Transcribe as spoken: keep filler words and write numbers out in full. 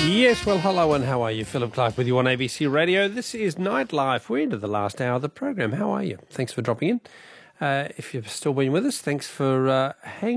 Yes, well, hello and how are you? Philip Clark with you on A B C Radio. This is Nightlife. We're into the last hour of the program. How are you? Thanks for dropping in. Uh, if you've still been with us, thanks for uh, hanging